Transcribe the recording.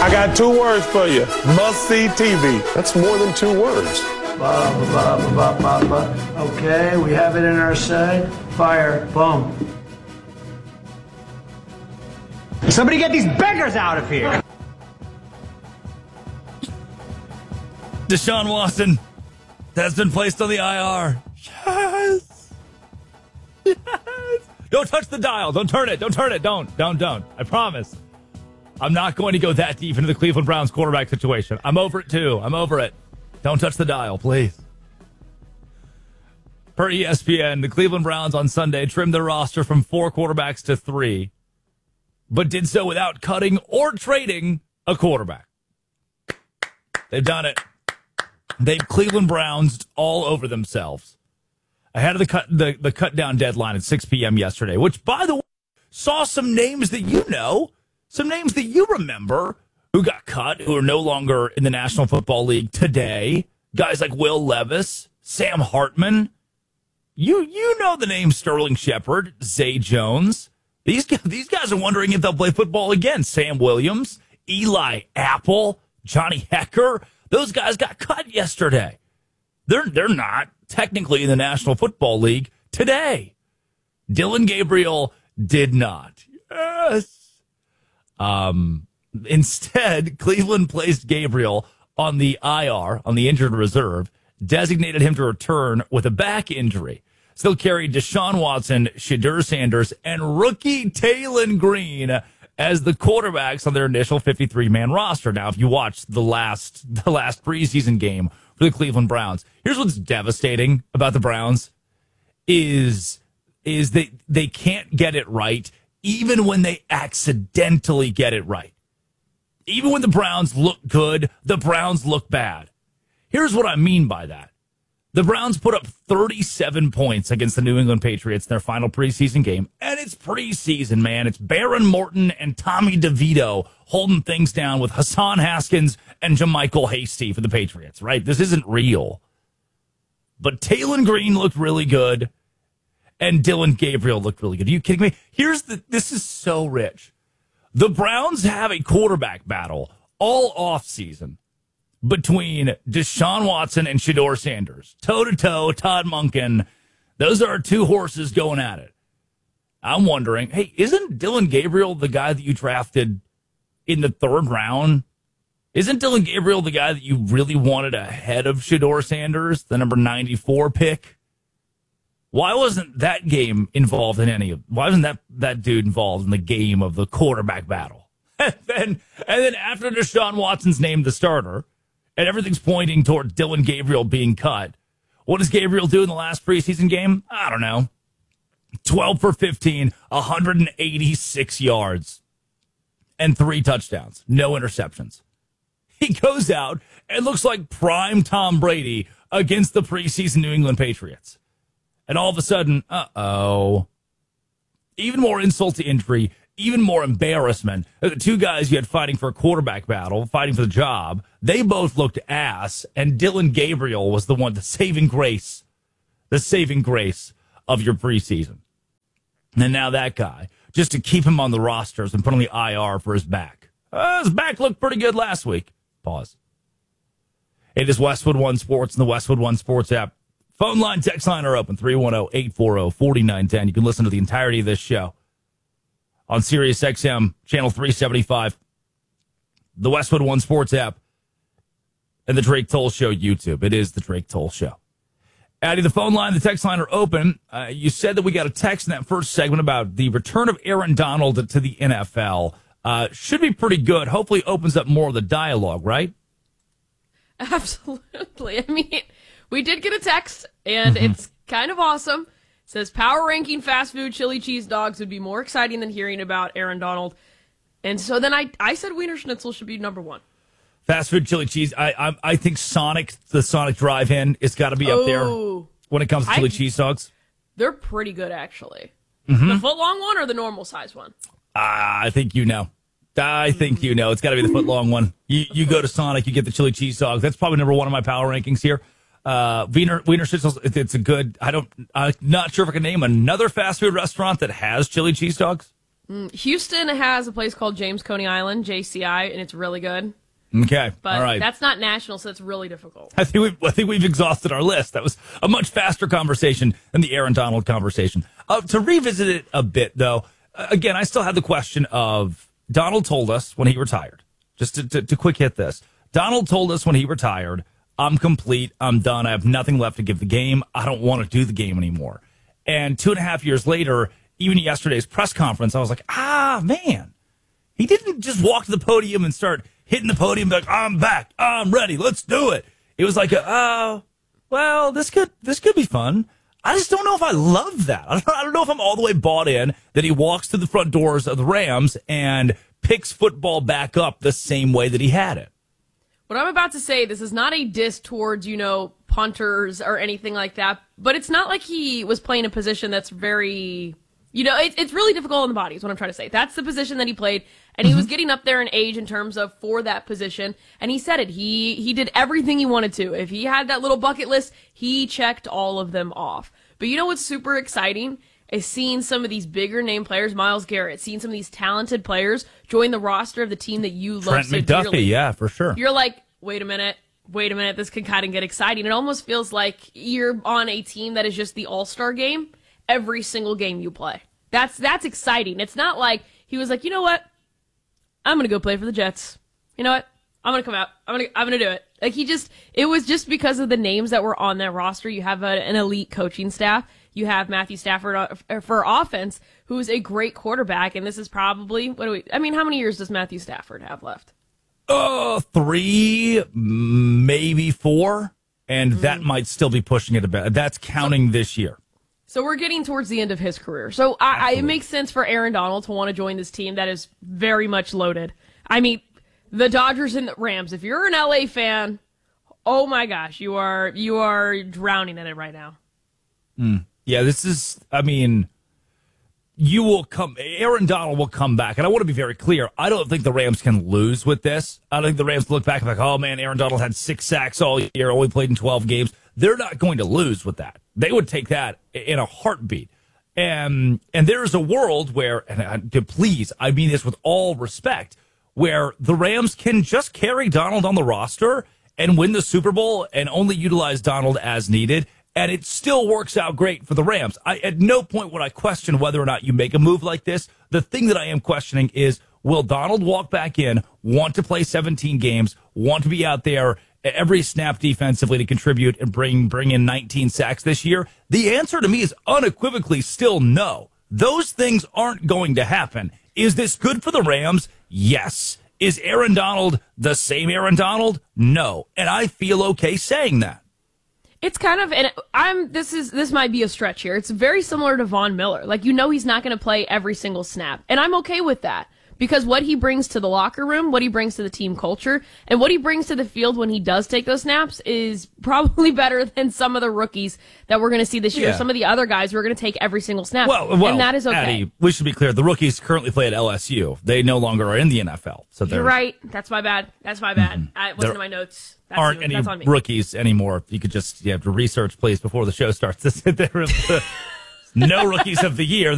I got 2 words for you. Must-see TV. That's more than 2 words. Okay, we have it in our sight. Fire. Boom. Somebody get these beggars out of here. Deshaun Watson has been placed on the IR. Yes. Yes. Don't touch the dial. Don't turn it. Don't turn it. Don't. I promise. I'm not going to go that deep into the Cleveland Browns quarterback situation. I'm over it, too. I'm over it. Don't touch the dial, please. Per ESPN, the Cleveland Browns on Sunday trimmed their roster from 4 quarterbacks to 3, but did so without cutting or trading a quarterback. They've done it. They've Cleveland Browns all over themselves. Ahead of the cut down deadline at 6 p.m. yesterday, which, by the way, saw some names that you know, some names that you remember who got cut, who are no longer in the National Football League today. Guys like Will Levis, Sam Hartman. You know the name Sterling Shepard, Zay Jones. These guys are wondering if they'll play football again. Sam Williams, Eli Apple, Johnny Hecker. Those guys got cut yesterday. They're not technically in the National Football League today. Dillon Gabriel did not. Yes. Instead, Cleveland placed Gabriel on the IR, on the injured reserve, designated him to return with a back injury. Still carried Deshaun Watson, Shedeur Sanders, and rookie Taylon Green as the quarterbacks on their initial 53-man roster. Now, if you watched the last preseason game for the Cleveland Browns, here's what's devastating about the Browns is they can't get it right even when they accidentally get it right. Even when the Browns look good, the Browns look bad. Here's what I mean by that. The Browns put up 37 points against the New England Patriots in their final preseason game. And it's preseason, man. It's Baron Morton and Tommy DeVito holding things down with Hassan Haskins and JaMychal Hasty for the Patriots, right? This isn't real. But Taylon Green looked really good. And Dillon Gabriel looked really good. Are you kidding me? This is so rich. The Browns have a quarterback battle all offseason between Deshaun Watson and Shedeur Sanders. Toe-to-toe, Todd Monken. Those are 2 horses going at it. I'm wondering, hey, isn't Dillon Gabriel the guy that you drafted in the 3rd round? Isn't Dillon Gabriel the guy that you really wanted ahead of Shedeur Sanders, the number 94 pick? Why wasn't that game involved in why wasn't that dude involved in the game of the quarterback battle? And then after Deshaun Watson's named the starter, and everything's pointing toward Dillon Gabriel being cut, what does Gabriel do in the last preseason game? I don't know. 12 for 15, 186 yards, and 3 touchdowns. No interceptions. He goes out and looks like prime Tom Brady against the preseason New England Patriots. And all of a sudden, even more insult to injury, even more embarrassment. The 2 guys you had fighting for a quarterback battle, fighting for the job, they both looked ass, and Dillon Gabriel was the one, the saving grace of your preseason. And now that guy, just to keep him on the rosters and put on the IR for his back. His back looked pretty good last week. Pause. It is Westwood One Sports and the Westwood One Sports app. Phone line, text line are open, 310-840-4910. You can listen to the entirety of this show on Sirius XM, channel 375, the Westwood One Sports app, and the Drake Toll Show YouTube. It is the Drake Toll Show. Addie, the phone line, the text line are open. You said that we got a text in that first segment about the return of Aaron Donald to the NFL. Should be pretty good. Hopefully opens up more of the dialogue, right? Absolutely. I mean, we did get a text, and it's kind of awesome. It says, power ranking fast food chili cheese dogs would be more exciting than hearing about Aaron Donald. And so then I said Wiener Schnitzel should be number 1. Fast food chili cheese. I think the Sonic Drive-In, it's got to be up there when it comes to chili cheese dogs. They're pretty good, actually. The foot-long one or the normal size one? I think you know. It's got to be the foot-long one. You go to Sonic, you get the chili cheese dogs. That's probably number 1 of my power rankings here. Wiener Schnitzel, it's a good, I'm not sure if I can name another fast food restaurant that has chili cheese dogs. Houston has a place called James Coney Island, JCI, and it's really good. Okay, But all right. that's not national, so it's really difficult. I think we've exhausted our list. That was a much faster conversation than the Aaron Donald conversation. To revisit it a bit, though, again, I still have the question of Donald told us when he retired. Just to quick hit this. Donald told us when he retired, I'm complete, I'm done, I have nothing left to give the game, I don't want to do the game anymore. And 2.5 years later, even yesterday's press conference, I was like, man, he didn't just walk to the podium and start hitting the podium like, I'm back, I'm ready, let's do it. It was like, well, this could be fun. I just don't know if I love that. I don't know if I'm all the way bought in that he walks to the front doors of the Rams and picks football back up the same way that he had it. What I'm about to say, this is not a diss towards, punters or anything like that, but it's not like he was playing a position that's very, it's really difficult on the body is what I'm trying to say. That's the position that he played, and he was getting up there in age in terms of for that position, and he said it. He did everything he wanted to. If he had that little bucket list, he checked all of them off. But you know what's super exciting? Is seeing some of these bigger name players, Myles Garrett, seeing some of these talented players join the roster of the team that you love Trent so McDuffie, dearly. yeah, for sure. You're like, wait a minute, this could kind of get exciting. It almost feels like you're on a team that is just the all-star game every single game you play. That's exciting. It's not like he was like, you know what? I'm going to go play for the Jets. You know what? I'm going to come out. I'm going to do it. Like it was just because of the names that were on that roster. You have an elite coaching staff. You have Matthew Stafford for offense, who's a great quarterback, and this is probably, how many years does Matthew Stafford have left? 3, maybe 4, and that might still be pushing it a bit. That's counting this year. So we're getting towards the end of his career. So it makes sense for Aaron Donald to want to join this team that is very much loaded. I mean, the Dodgers and the Rams, if you're an LA fan, oh my gosh, you are drowning in it right now. Yeah, Aaron Donald will come back. And I want to be very clear. I don't think the Rams can lose with this. I don't think the Rams look back and like, oh man, Aaron Donald had 6 sacks all year, only played in 12 games. They're not going to lose with that. They would take that in a heartbeat. And there is a world where, please, I mean this with all respect, where the Rams can just carry Donald on the roster and win the Super Bowl and only utilize Donald as needed. And it still works out great for the Rams. At no point would I question whether or not you make a move like this. The thing that I am questioning is, will Donald walk back in, want to play 17 games, want to be out there every snap defensively to contribute and bring in 19 sacks this year? The answer to me is unequivocally still no. Those things aren't going to happen. Is this good for the Rams? Yes. Is Aaron Donald the same Aaron Donald? No. And I feel okay saying that. It's kind of, and this might be a stretch here. It's very similar to Von Miller. Like, he's not going to play every single snap. And I'm okay with that. Because what he brings to the locker room, what he brings to the team culture, and what he brings to the field when he does take those snaps is probably better than some of the rookies that we're going to see this year. Yeah. Some of the other guys who are going to take every single snap. Well, and that is okay. Addie, we should be clear. The rookies currently play at LSU. They no longer are in the NFL. So You're right. That's my bad. It wasn't There in my notes. Aren't any that's on me. rookies anymore. You could just, you have to research, please, before the show starts. There is no rookies of the year.